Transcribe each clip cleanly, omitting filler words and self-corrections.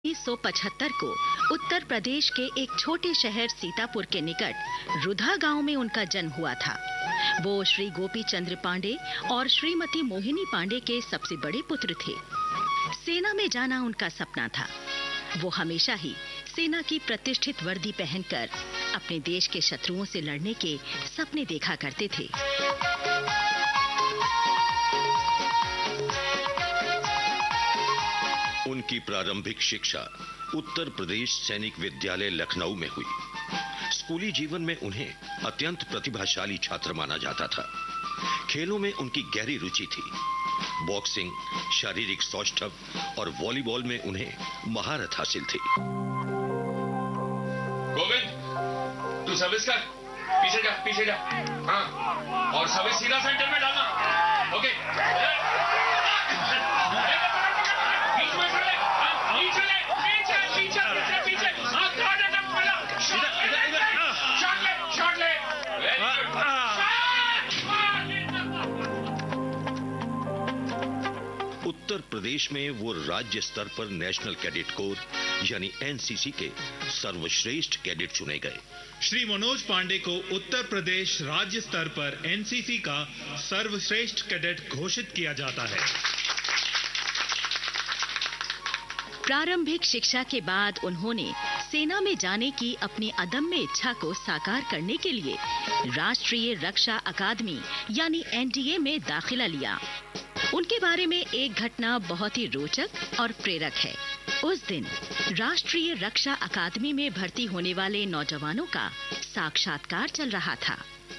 1975 को उत्तर प्रदेश के एक छोटे शहर सीतापुर के निकट रुधा गांव में उनका जन्म हुआ था। वो श्री गोपी चंद्र पांडे और श्रीमती मोहिनी पांडे के सबसे बड़े पुत्र थे। सेना में जाना उनका सपना था। वो हमेशा ही सेना की प्रतिष्ठित वर्दी पहनकर अपने देश के शत्रुओं से लड़ने के सपने देखा करते थे। उनकी प्रारंभिक शिक्षा उत्तर प्रदेश सैनिक विद्यालय लखनऊ में हुई। स्कूली जीवन में उन्हें अत्यंत प्रतिभाशाली छात्र माना जाता था। खेलों में उनकी गहरी रुचि थी। बॉक्सिंग, शारीरिक सौष्ठव और वॉलीबॉल में उन्हें महारत हासिल थी। गोविंद, तू सर्विस कर, पीछे जा। हाँ, और सर्विस सीधा सेंटर में डालना। ओके। उत्तर प्रदेश में वो राज्य स्तर पर नेशनल कैडेट कोर यानी एनसीसी के सर्वश्रेष्ठ कैडेट चुने गए। श्री मनोज पांडे को उत्तर प्रदेश राज्य स्तर पर एनसीसी का सर्वश्रेष्ठ कैडेट घोषित किया जाता है। प्रारंभिक शिक्षा के बाद उन्होंने सेना में जाने की अपनी अदम्य इच्छा को साकार करने के लिए राष्ट्रीय रक्षा अकादमी यानी एनडीए में दाखिला लिया। उनके बारे में एक घटना बहुत ही रोचक और प्रेरक है। उस दिन राष्ट्रीय रक्षा अकादमी में भर्ती होने वाले नौजवानों का साक्षात्कार चल रहा था।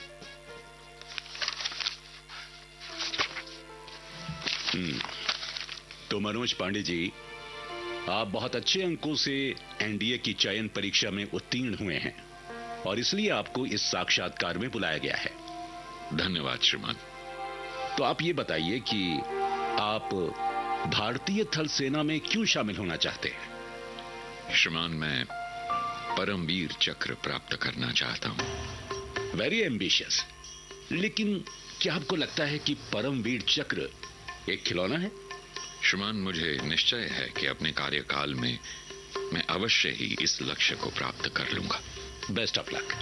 तो मनोज पांडे जी, आप बहुत अच्छे अंकों से एनडीए की चयन परीक्षा में उत्तीर्ण हुए हैं और इसलिए आपको इस साक्षात्कार में बुलाया गया है। धन्यवाद श्रीमान। तो आप ये बताइए कि आप भारतीय थल सेना में क्यों शामिल होना चाहते हैं? श्रीमान, मैं परमवीर चक्र प्राप्त करना चाहता हूं। Very ambitious. लेकिन क्या आपको लगता है कि परमवीर चक्र एक खिलौना है? श्रीमान, मुझे निश्चय है कि अपने कार्यकाल में मैं अवश्य ही इस लक्ष्य को प्राप्त कर लूंगा। Best of luck.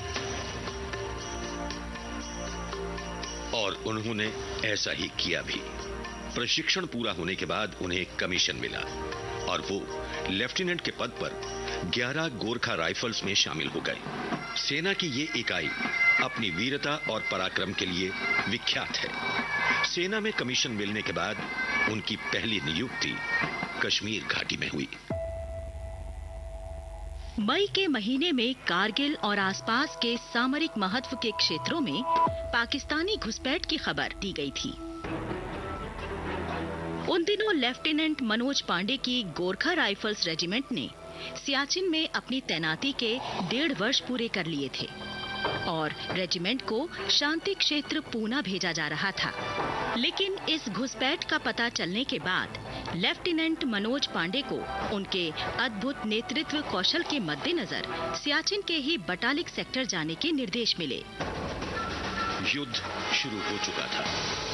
और उन्होंने ऐसा ही किया भी। प्रशिक्षण पूरा होने के बाद उन्हें कमीशन मिला और वो लेफ्टिनेंट के पद पर 11 गोरखा राइफल्स में शामिल हो गए। सेना की ये इकाई अपनी वीरता और पराक्रम के लिए विख्यात है। सेना में कमीशन मिलने के बाद उनकी पहली नियुक्ति कश्मीर घाटी में हुई। मई के महीने में कारगिल और आसपास के सामरिक महत्व के क्षेत्रों में पाकिस्तानी घुसपैठ की खबर दी गई थी। उन दिनों लेफ्टिनेंट मनोज पांडे की गोरखा राइफल्स रेजिमेंट ने सियाचिन में अपनी तैनाती के 1.5 वर्ष पूरे कर लिए थे और रेजिमेंट को शांति क्षेत्र पूना भेजा जा रहा था। लेकिन इस घुसपैठ का पता चलने के बाद लेफ्टिनेंट मनोज पांडे को उनके अद्भुत नेतृत्व कौशल के मद्देनजर सियाचिन के ही बटालिक सेक्टर जाने के निर्देश मिले। युद्ध शुरू हो चुका था।